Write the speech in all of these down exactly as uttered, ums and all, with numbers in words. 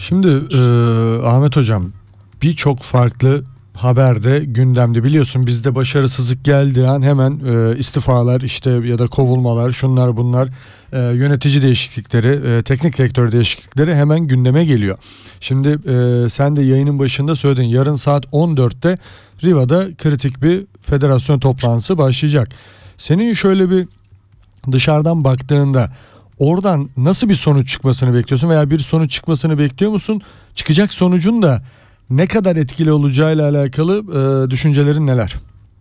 Şimdi e, Ahmet Hocam, birçok farklı haberde gündemde, biliyorsun bizde başarısızlık geldiği an hemen e, istifalar işte ya da kovulmalar, şunlar bunlar, e, yönetici değişiklikleri, e, teknik direktör değişiklikleri hemen gündeme geliyor. Şimdi e, sen de yayının başında söyledin, yarın saat on dörtte Riva'da kritik bir federasyon toplantısı başlayacak. Senin şöyle bir dışarıdan baktığında oradan nasıl bir sonuç çıkmasını bekliyorsun veya bir sonuç çıkmasını bekliyor musun? Çıkacak sonucun da ne kadar etkili olacağıyla alakalı e, düşüncelerin neler?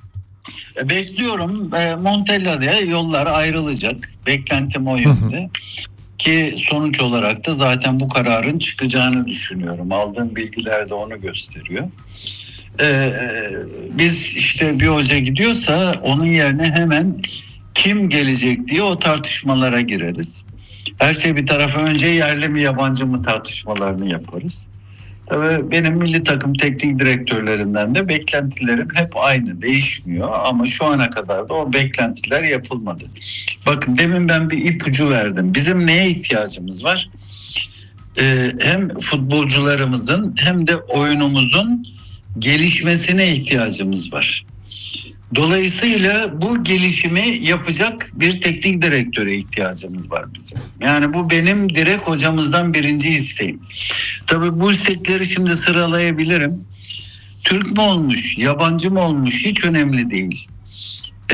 Bekliyorum. E, Montella'da yollar ayrılacak. Beklentim o yönde. Hı hı. Ki sonuç olarak da zaten bu kararın çıkacağını düşünüyorum. Aldığım bilgiler de onu gösteriyor. Ee, biz işte bir hoca gidiyorsa onun yerine hemen kim gelecek diye o tartışmalara gireriz. Her şey bir tarafa, önce yerli mi yabancı mı tartışmalarını yaparız. Tabii benim milli takım teknik direktörlerinden de beklentilerim hep aynı, değişmiyor ama şu ana kadar da o beklentiler yapılmadı. Bakın, demin ben bir ipucu verdim. Bizim neye ihtiyacımız var? Ee, hem futbolcularımızın hem de oyunumuzun gelişmesine ihtiyacımız var. Dolayısıyla bu gelişimi yapacak bir teknik direktöre ihtiyacımız var bizim. Yani bu benim direkt hocamızdan birinci isteğim. Tabii bu istekleri şimdi sıralayabilirim. Türk mü olmuş, yabancı mı olmuş hiç önemli değil. Ee,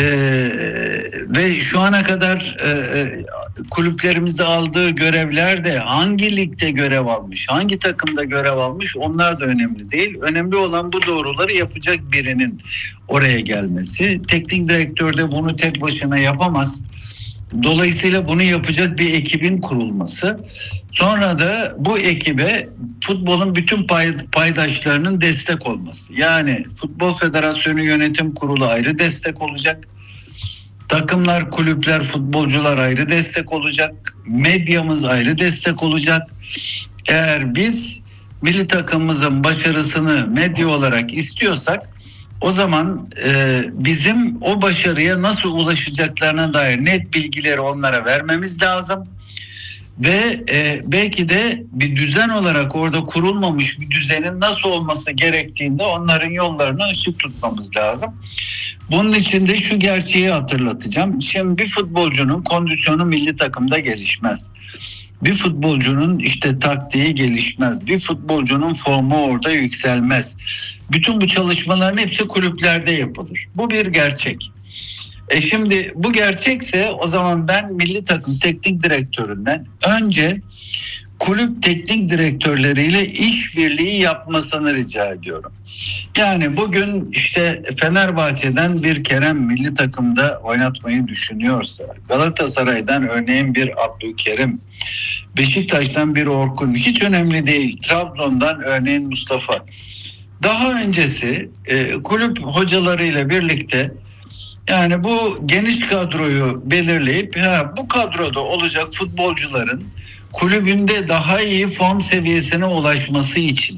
ve şu ana kadar e, kulüplerimizde aldığı görevlerde hangi ligde görev almış, hangi takımda görev almış, onlar da önemli değil. Önemli olan bu doğruları yapacak birinin oraya gelmesi. Teknik direktör de bunu tek başına yapamaz. Dolayısıyla bunu yapacak bir ekibin kurulması. Sonra da bu ekibe futbolun bütün pay, paydaşlarının destek olması. Yani Futbol Federasyonu Yönetim Kurulu ayrı destek olacak. Takımlar, kulüpler, futbolcular ayrı destek olacak. Medyamız ayrı destek olacak. Eğer biz milli takımımızın başarısını medya olarak istiyorsak, o zaman e, bizim o başarıya nasıl ulaşacaklarına dair net bilgileri onlara vermemiz lazım. Ve e, belki de bir düzen olarak orada kurulmamış bir düzenin nasıl olması gerektiğinde onların yollarına ışık tutmamız lazım. Bunun için de şu gerçeği hatırlatacağım. Şimdi bir futbolcunun kondisyonu milli takımda gelişmez. Bir futbolcunun işte taktiği gelişmez. Bir futbolcunun formu orada yükselmez. Bütün bu çalışmaların hepsi kulüplerde yapılır. Bu bir gerçek. E şimdi bu gerçekse o zaman ben milli takım teknik direktöründen önce kulüp teknik direktörleriyle işbirliği yapmasını rica ediyorum. Yani bugün işte Fenerbahçe'den bir Kerem milli takımda oynatmayı düşünüyorsa, Galatasaray'dan örneğin bir Abdülkerim, Beşiktaş'tan bir Orkun, hiç önemli değil, Trabzon'dan örneğin Mustafa. Daha öncesi e, kulüp hocalarıyla birlikte, yani bu geniş kadroyu belirleyip ha, bu kadroda olacak futbolcuların kulübünde daha iyi form seviyesine ulaşması için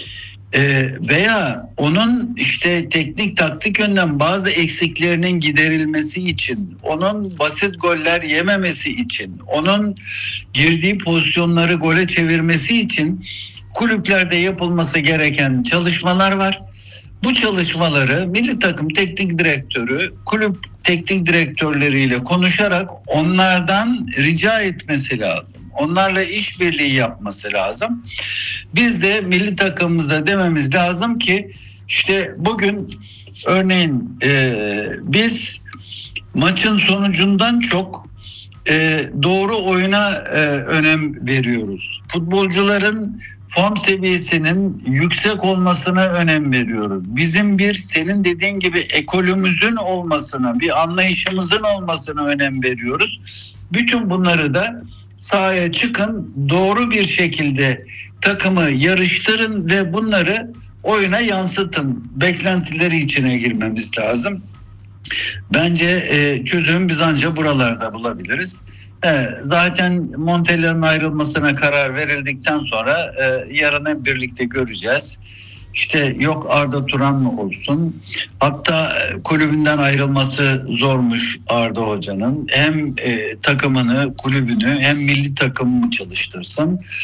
e, veya onun işte teknik taktik yönden bazı eksiklerinin giderilmesi için, onun basit goller yememesi için, onun girdiği pozisyonları gole çevirmesi için kulüplerde yapılması gereken çalışmalar var. Bu çalışmaları milli takım teknik direktörü kulüp teknik direktörleriyle konuşarak onlardan rica etmesi lazım. Onlarla işbirliği yapması lazım. Biz de milli takımımıza dememiz lazım ki işte bugün örneğin e, biz maçın sonucundan çok e, doğru oyuna e, önem veriyoruz. Futbolcuların form seviyesinin yüksek olmasına önem veriyoruz. Bizim bir, senin dediğin gibi ekolümüzün olmasına, bir anlayışımızın olmasına önem veriyoruz. Bütün bunları da sahaya çıkın, doğru bir şekilde takımı yarıştırın ve bunları oyuna yansıtın. Beklentileri içine girmemiz lazım. Bence e, çözümü biz ancak buralarda bulabiliriz. E, zaten Montella'nın ayrılmasına karar verildikten sonra e, yarın hep birlikte göreceğiz. İşte yok Arda Turan mı olsun? Hatta e, kulübünden ayrılması zormuş Arda Hoca'nın. Hem e, takımını, kulübünü hem milli takımı çalıştırsın.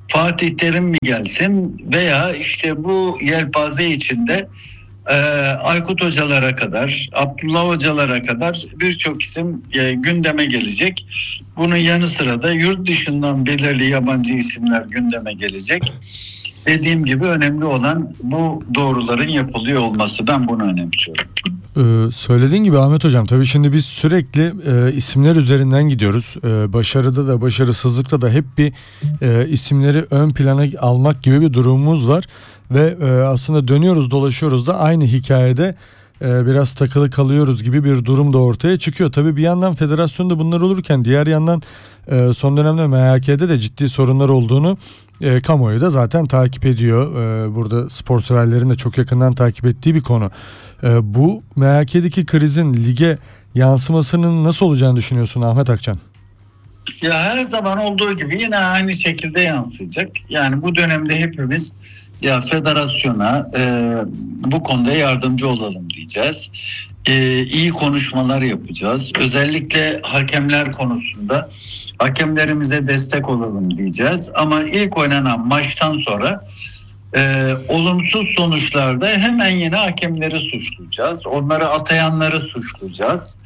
Fatih Terim mi gelsin veya işte bu yelpaze içinde e, Aykut Hocalara kadar, Abdullah Hocalara kadar birçok isim e, gündeme gelecek. Bunun yanı sıra da yurt dışından belirli yabancı isimler gündeme gelecek. Dediğim gibi önemli olan bu doğruların yapılıyor olması. Ben bunu önemsiyorum. Ee, söylediğin gibi Ahmet Hocam, tabii şimdi biz sürekli e, isimler üzerinden gidiyoruz. E, başarıda da başarısızlıkta da hep bir e, isimleri ön plana almak gibi bir durumumuz var. Ve e, aslında dönüyoruz dolaşıyoruz da aynı hikayede e, biraz takılı kalıyoruz gibi bir durum da ortaya çıkıyor. Tabii bir yandan federasyonda bunlar olurken diğer yandan e, son dönemde M H K'de de ciddi sorunlar olduğunu e, kamuoyu da zaten takip ediyor. E, burada spor severlerin de çok yakından takip ettiği bir konu. E, bu M H K'deki krizin lige yansımasının nasıl olacağını düşünüyorsun Ahmet Akçan? Ya her zaman olduğu gibi yine aynı şekilde yansıyacak. Yani bu dönemde hepimiz ya federasyona e, bu konuda yardımcı olalım diyeceğiz. E, iyi konuşmalar yapacağız. Özellikle hakemler konusunda hakemlerimize destek olalım diyeceğiz. Ama ilk oynanan maçtan sonra e, olumsuz sonuçlarda hemen yine hakemleri suçlayacağız. Onları atayanları suçlayacağız.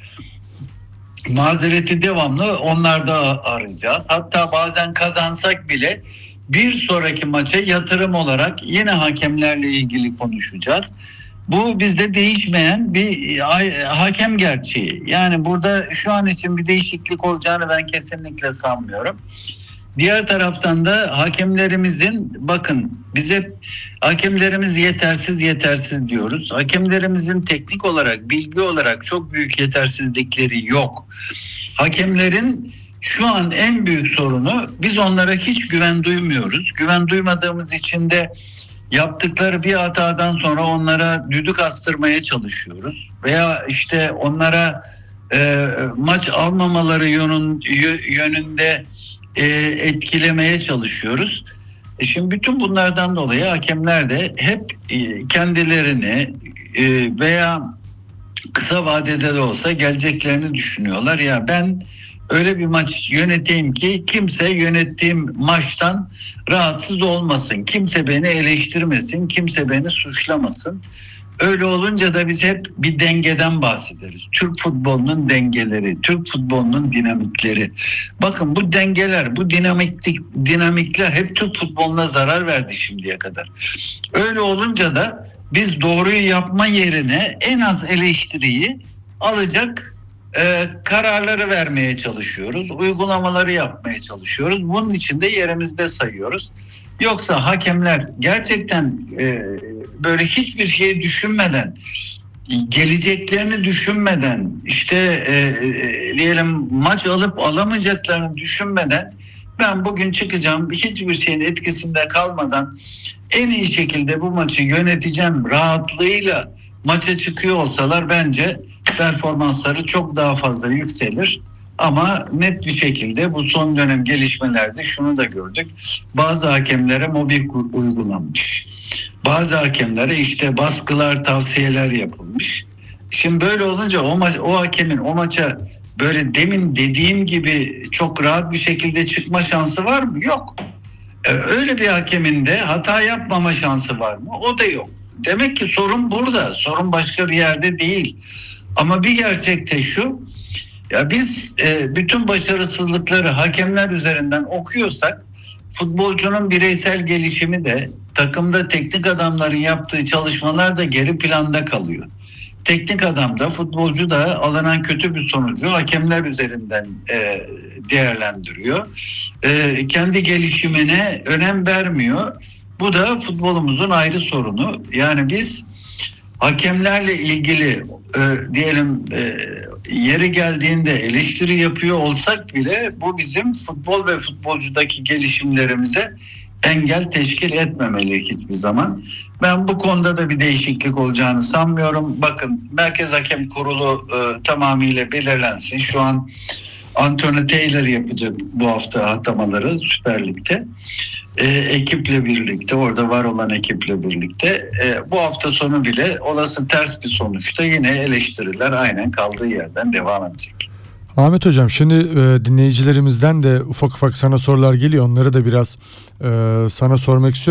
Mazereti devamlı onlarda arayacağız. Hatta bazen kazansak bile bir sonraki maça yatırım olarak yine hakemlerle ilgili konuşacağız. Bu bizde değişmeyen bir hakem gerçeği. Yani burada şu an için bir değişiklik olacağını ben kesinlikle sanmıyorum. Diğer taraftan da hakemlerimizin, bakın biz hep hakemlerimiz yetersiz yetersiz diyoruz. Hakemlerimizin teknik olarak, bilgi olarak çok büyük yetersizlikleri yok. Hakemlerin şu an en büyük sorunu, biz onlara hiç güven duymuyoruz. Güven duymadığımız için de yaptıkları bir hatadan sonra onlara düdük astırmaya çalışıyoruz. Veya işte onlara e, maç almamaları yönün, yönünde e, etkilemeye çalışıyoruz. E şimdi bütün bunlardan dolayı hakemler de hep e, kendilerini e, veya kısa vadede de olsa geleceklerini düşünüyorlar. Ya ben öyle bir maç yöneteyim ki kimse yönettiğim maçtan rahatsız olmasın. Kimse beni eleştirmesin, kimse beni suçlamasın. Öyle olunca da biz hep bir dengeden bahsederiz. Türk futbolunun dengeleri, Türk futbolunun dinamikleri. Bakın bu dengeler, bu dinamiklik, dinamikler hep Türk futboluna zarar verdi şimdiye kadar. Öyle olunca da biz doğruyu yapma yerine en az eleştiriyi alacak e, kararları vermeye çalışıyoruz. Uygulamaları yapmaya çalışıyoruz. Bunun için de yerimizde sayıyoruz. Yoksa hakemler gerçekten e, böyle hiçbir şey düşünmeden, geleceklerini düşünmeden, işte e, e, diyelim maç alıp alamayacaklarını düşünmeden ben bugün çıkacağım, hiçbir şeyin etkisinde kalmadan en iyi şekilde bu maçı yöneteceğim rahatlığıyla maça çıkıyor olsalar bence performansları çok daha fazla yükselir. Ama net bir şekilde bu son dönem gelişmelerde şunu da gördük. Bazı hakemlere mobbing uygulanmış. Bazı hakemlere işte baskılar, tavsiyeler yapılmış. Şimdi böyle olunca o, ma- o hakemin o maça böyle demin dediğim gibi çok rahat bir şekilde çıkma şansı var mı? Yok. Ee, öyle bir hakemin de hata yapmama şansı var mı? O da yok. Demek ki sorun burada. Sorun başka bir yerde değil. Ama bir gerçek de şu. Ya biz e, bütün başarısızlıkları hakemler üzerinden okuyorsak futbolcunun bireysel gelişimi de takımda teknik adamların yaptığı çalışmalar da geri planda kalıyor. Teknik adam da futbolcu da alınan kötü bir sonucu hakemler üzerinden e, değerlendiriyor. E, kendi gelişimine önem vermiyor. Bu da futbolumuzun ayrı sorunu. Yani biz hakemlerle ilgili e, diyelim e, yeri geldiğinde eleştiri yapıyor olsak bile bu bizim futbol ve futbolcudaki gelişimlerimize engel teşkil etmemeli hiçbir zaman. Ben bu konuda da bir değişiklik olacağını sanmıyorum. Bakın Merkez Hakem Kurulu e, tamamıyla belirlensin. Şu an Anthony Taylor yapacak bu hafta atamaları Süper Lig'de. E, ekiple birlikte, orada var olan ekiple birlikte e, bu hafta sonu bile olası ters bir sonuçta yine eleştiriler aynen kaldığı yerden devam edecek. Ahmet Hocam, şimdi e, dinleyicilerimizden de ufak ufak sana sorular geliyor. Onları da biraz e, sana sormak istiyorum.